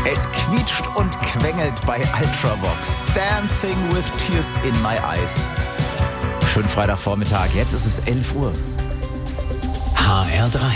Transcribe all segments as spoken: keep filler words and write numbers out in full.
Es quietscht und quengelt bei Ultravox. Dancing with Tears in My Eyes. Schönen Freitagvormittag, jetzt ist es elf Uhr. H R drei.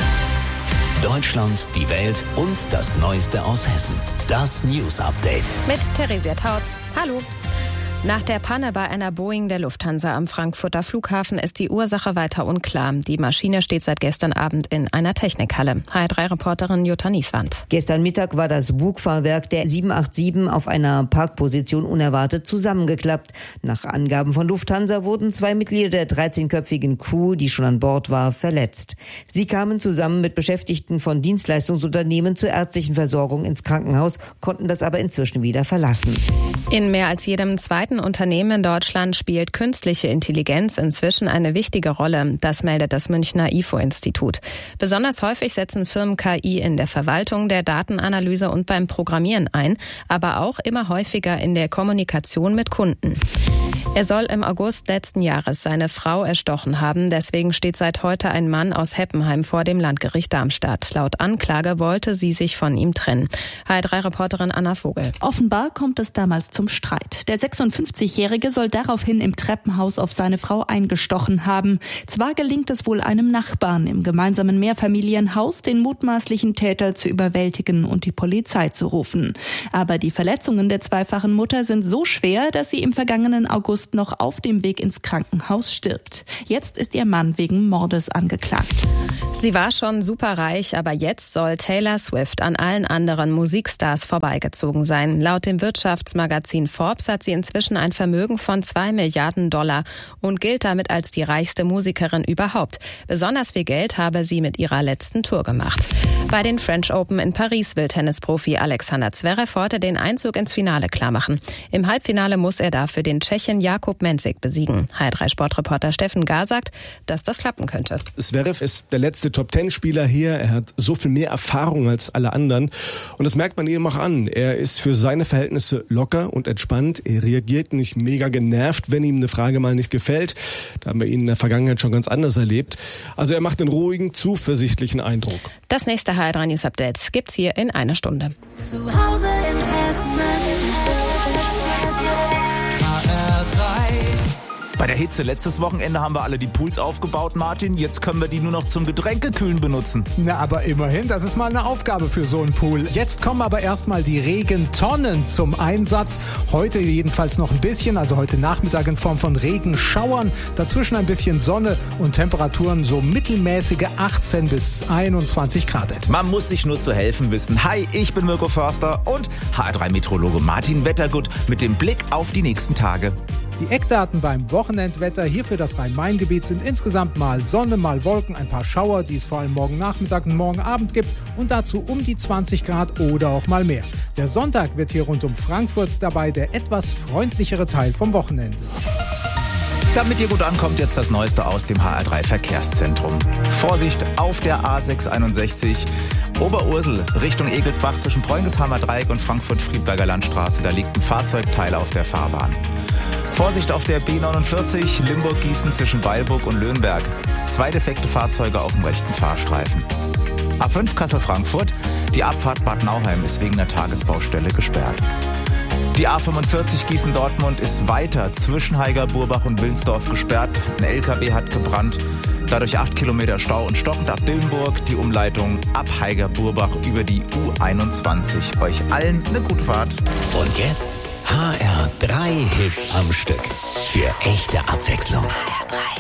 Deutschland, die Welt und das Neueste aus Hessen. Das News Update. Mit Theresia Tautz. Hallo. Nach der Panne bei einer Boeing der Lufthansa am Frankfurter Flughafen ist die Ursache weiter unklar. Die Maschine steht seit gestern Abend in einer Technikhalle. H R drei Reporterin Jutta Nieswand. Gestern Mittag war das Bugfahrwerk der sieben acht sieben auf einer Parkposition unerwartet zusammengeklappt. Nach Angaben von Lufthansa wurden zwei Mitglieder der dreizehnköpfigen Crew, die schon an Bord war, verletzt. Sie kamen zusammen mit Beschäftigten von Dienstleistungsunternehmen zur ärztlichen Versorgung ins Krankenhaus, konnten das aber inzwischen wieder verlassen. In mehr als jedem zweiten Unternehmen in Deutschland spielt künstliche Intelligenz inzwischen eine wichtige Rolle. Das meldet das Münchner I F O-Institut. Besonders häufig setzen Firmen K I in der Verwaltung, der Datenanalyse und beim Programmieren ein, aber auch immer häufiger in der Kommunikation mit Kunden. Er soll im August letzten Jahres seine Frau erstochen haben. Deswegen steht seit heute ein Mann aus Heppenheim vor dem Landgericht Darmstadt. Laut Anklage wollte sie sich von ihm trennen. H R drei Reporterin Anna Vogel. Offenbar kommt es damals zum Streit. Der sechsundfünfzigjährige soll daraufhin im Treppenhaus auf seine Frau eingestochen haben. Zwar gelingt es wohl einem Nachbarn im gemeinsamen Mehrfamilienhaus, den mutmaßlichen Täter zu überwältigen und die Polizei zu rufen. Aber die Verletzungen der zweifachen Mutter sind so schwer, dass sie im vergangenen August noch auf dem Weg ins Krankenhaus stirbt. Jetzt ist ihr Mann wegen Mordes angeklagt. Sie war schon superreich, aber jetzt soll Taylor Swift an allen anderen Musikstars vorbeigezogen sein. Laut dem Wirtschaftsmagazin Forbes hat sie inzwischen ein Vermögen von zwei Milliarden Dollar und gilt damit als die reichste Musikerin überhaupt. Besonders viel Geld habe sie mit ihrer letzten Tour gemacht. Bei den French Open in Paris will Tennisprofi Alexander Zverev heute den Einzug ins Finale klarmachen. Im Halbfinale muss er dafür den Tschechen Jakub Mensik besiegen. H R drei Sportreporter Steffen Gar sagt, dass das klappen könnte. Zverev ist der letzte Top-Ten-Spieler hier. Er hat so viel mehr Erfahrung als alle anderen. Und das merkt man ihm auch an. Er ist für seine Verhältnisse locker und entspannt. Er reagiert nicht mega genervt, wenn ihm eine Frage mal nicht gefällt. Da haben wir ihn in der Vergangenheit schon ganz anders erlebt. Also er macht einen ruhigen, zuversichtlichen Eindruck. Das nächste H R drei News Update gibt's hier in einer Stunde. Zu Hause in Hessen. H R drei. Bei der Hitze letztes Wochenende haben wir alle die Pools aufgebaut, Martin. Jetzt können wir die nur noch zum Getränkekühlen benutzen. Na, aber immerhin, das ist mal eine Aufgabe für so einen Pool. Jetzt kommen aber erstmal die Regentonnen zum Einsatz. Heute jedenfalls noch ein bisschen, also heute Nachmittag in Form von Regenschauern. Dazwischen ein bisschen Sonne und Temperaturen so mittelmäßige achtzehn bis einundzwanzig Grad etwa. Man muss sich nur zu helfen wissen. Hi, ich bin Mirko Förster und H R drei Meteorologe Martin Wettergut mit dem Blick auf die nächsten Tage. Die Eckdaten beim Wochenendwetter hier für das Rhein-Main-Gebiet sind insgesamt mal Sonne, mal Wolken, ein paar Schauer, die es vor allem morgen Nachmittag und morgen Abend gibt und dazu um die zwanzig Grad oder auch mal mehr. Der Sonntag wird hier rund um Frankfurt dabei der etwas freundlichere Teil vom Wochenende. Damit ihr gut ankommt, jetzt das Neueste aus dem H R drei Verkehrszentrum. Vorsicht auf der A sechshunderteinundsechzig Oberursel Richtung Egelsbach zwischen Preungeshammer Dreieck und Frankfurt-Friedberger Landstraße. Da liegt ein Fahrzeugteil auf der Fahrbahn. Vorsicht auf der B neunundvierzig Limburg-Gießen zwischen Weilburg und Löhnberg. Zwei defekte Fahrzeuge auf dem rechten Fahrstreifen. A fünf Kassel-Frankfurt. Die Abfahrt Bad Nauheim ist wegen der Tagesbaustelle gesperrt. Die A fünfundvierzig Gießen-Dortmund ist weiter zwischen Heiger-Burbach und Wilnsdorf gesperrt. Ein L K W hat gebrannt. Dadurch acht Kilometer Stau und stockend ab Dillenburg. Die Umleitung ab Heiger-Burbach über die U einundzwanzig. Euch allen eine gute Fahrt. Und jetzt H R drei Hits am Stück. Für echte Abwechslung. H R drei.